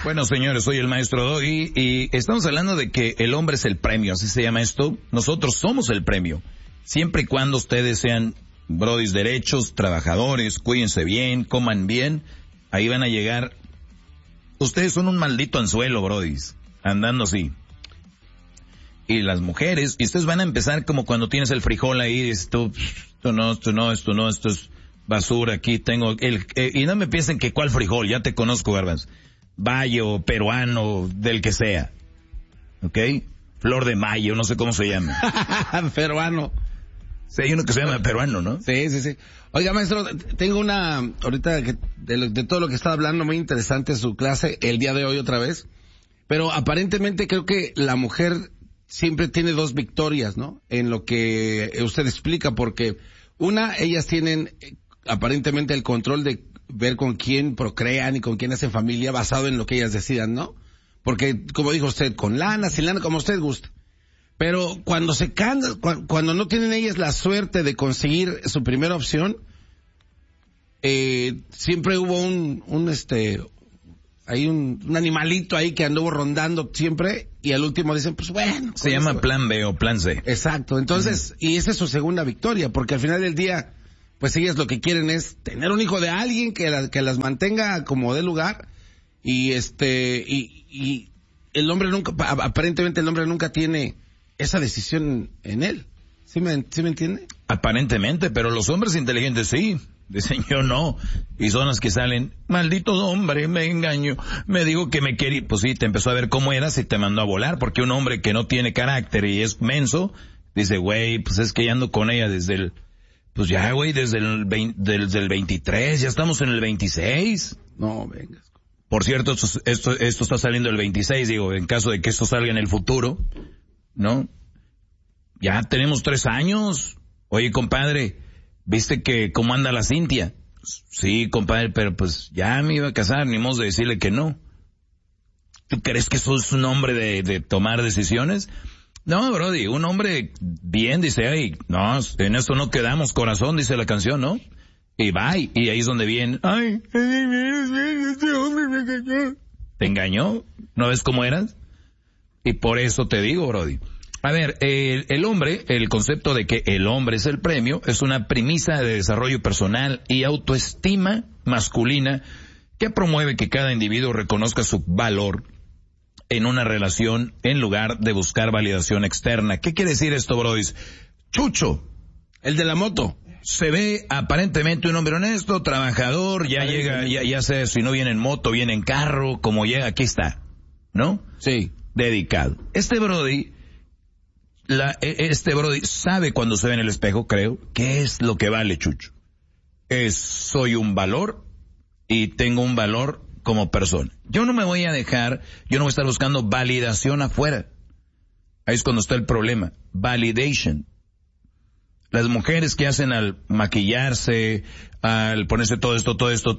Bueno, señores, soy el maestro Doggy y estamos hablando de que el hombre es el premio, así se llama esto. Nosotros somos el premio. Siempre y cuando ustedes sean brodis derechos, trabajadores, cuídense bien, coman bien, ahí van a llegar. Ustedes son un maldito anzuelo, brodis, andando así. Y las mujeres, y ustedes van a empezar como cuando tienes el frijol ahí, y dices tú, esto es basura, aquí tengo y no me piensen que cuál frijol, ya te conozco, Garbanzo. Bayo, peruano, del que sea. ¿Ok? Flor de mayo, no sé cómo se llama. Peruano. Sí, hay uno que se llama peruano, ¿no? Sí. Oiga, maestro, tengo ahorita de todo lo que está hablando, muy interesante su clase el día de hoy otra vez. Pero aparentemente creo que la mujer siempre tiene dos victorias, ¿no? En lo que usted explica, porque ellas tienen aparentemente el control de ver con quién procrean y con quién hacen familia basado en lo que ellas decidan, ¿no? Porque, como dijo usted, con lana, sin lana, como usted guste. Pero cuando cuando no tienen ellas la suerte de conseguir su primera opción, siempre hubo un animalito ahí que anduvo rondando siempre y al último dicen, pues bueno. Se llama plan B o plan C. Exacto, entonces, y esa es su segunda victoria, porque al final del día, pues ellas lo que quieren es tener un hijo de alguien que las mantenga como de lugar y el hombre aparentemente el hombre nunca tiene esa decisión en él. ¿Sí me entiende? Aparentemente, pero los hombres inteligentes sí. Dicen yo no. Y son los que salen, maldito hombre, me engañó, me dijo que me quería. Pues sí, te empezó a ver cómo eras y te mandó a volar, porque un hombre que no tiene carácter y es menso, dice, güey, pues es que ya ando con ella desde el 23, ya estamos en el 26. No, venga. Por cierto, esto está saliendo el 26, digo, en caso de que esto salga en el futuro, ¿no? Ya tenemos 3 años. Oye, compadre, ¿viste que cómo anda la Cintia? Sí, compadre, pero pues ya me iba a casar, ni modo de decirle que no. ¿Tú crees que eso es un hombre de tomar decisiones? No, brody, un hombre bien dice, ay, no, en eso no quedamos, corazón, dice la canción, ¿no? Y bye, y ahí es donde viene, ay, este hombre me engañó. ¿Te engañó? ¿No ves cómo eras? Y por eso te digo, brody. A ver, el hombre, el concepto de que el hombre es el premio, es una premisa de desarrollo personal y autoestima masculina que promueve que cada individuo reconozca su valor en una relación en lugar de buscar validación externa. ¿Qué quiere decir esto, brodis? Chucho, el de la moto, se ve aparentemente un hombre honesto, trabajador, ya llega, ya sé, si no viene en moto, viene en carro, como llega, aquí está, ¿no? Sí. Dedicado. Este brody sabe cuando se ve en el espejo, creo, qué es lo que vale, Chucho. Soy un valor y tengo un valor como persona. Yo no me voy a estar buscando validación afuera. Ahí es cuando está el problema. Validation. Las mujeres que hacen al maquillarse, al ponerse todo esto,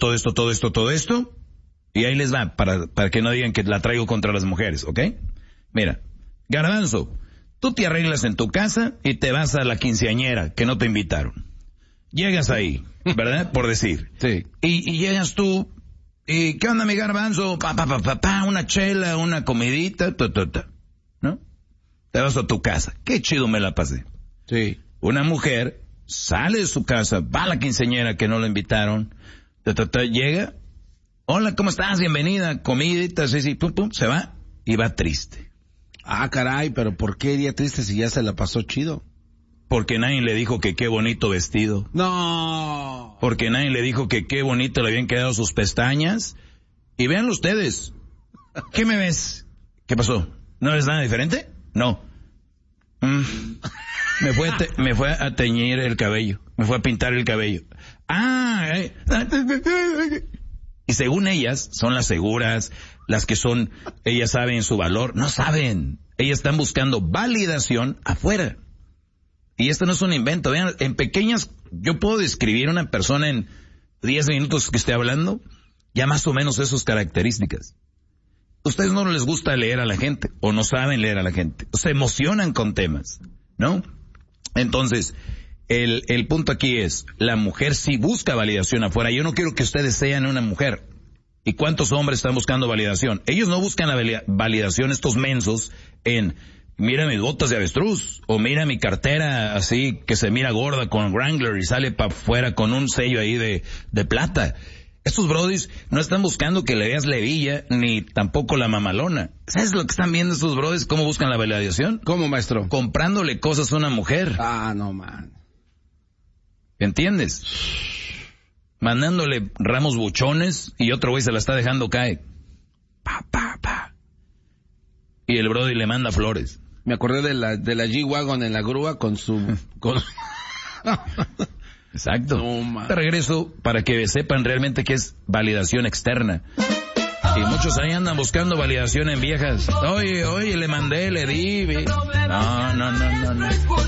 y ahí les va, para que no digan que la traigo contra las mujeres, ¿ok? Mira, Garbanzo, tú te arreglas en tu casa y te vas a la quinceañera que no te invitaron. Llegas ahí, ¿verdad? Por decir. Sí. Y llegas tú, y ¿qué onda, mi Garbanzo? Una chela, una comidita, ¿no? Te vas a tu casa. Qué chido me la pasé. Sí. Una mujer sale de su casa, va a la quinceañera que no la invitaron, llega, hola, ¿cómo estás? Bienvenida, comidita, sí, pum, se va y va triste. Ah, caray, pero ¿por qué iría triste si ya se la pasó chido? Porque nadie le dijo que qué bonito vestido. No. Porque nadie le dijo que qué bonito le habían quedado sus pestañas. Y véanlo ustedes. ¿Qué me ves? ¿Qué pasó? ¿No ves nada diferente? No. Me fue a teñir el cabello. Me fue a pintar el cabello. Y según ellas, son las seguras, las que ellas saben su valor. No saben. Ellas están buscando validación afuera. Y esto no es un invento. Vean, en pequeñas, yo puedo describir a una persona en 10 minutos que esté hablando, ya más o menos esas características. Ustedes no les gusta leer a la gente, o no saben leer a la gente, o se emocionan con temas, ¿no? Entonces, el punto aquí es, la mujer sí busca validación afuera. Yo no quiero que ustedes sean una mujer. ¿Y cuántos hombres están buscando validación? Ellos no buscan la validación, estos mensos, en mira mis botas de avestruz, o mira mi cartera así que se mira gorda con Wrangler y sale para afuera con un sello ahí de plata. Estos brodis no están buscando que le veas la hebilla, ni tampoco la mamalona. ¿Sabes lo que están viendo estos brodis? ¿Cómo buscan la validación? ¿Cómo, maestro? Comprándole cosas a una mujer. Ah, no, man. ¿Entiendes? Mandándole ramos buchones y otro güey se la está dejando caer. Pa, pa, pa. Y el brody le manda flores. Me acordé de la G-Wagon en la grúa con su... Exacto. No, te regreso para que sepan realmente qué es validación externa. Y muchos ahí andan buscando validación en viejas. Oye, le mandé, le di. No.